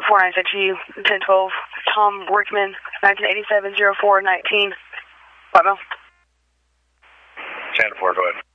4962, 1012, Tom Workman, 1987-04-19. Blackmail. 10-4, go ahead.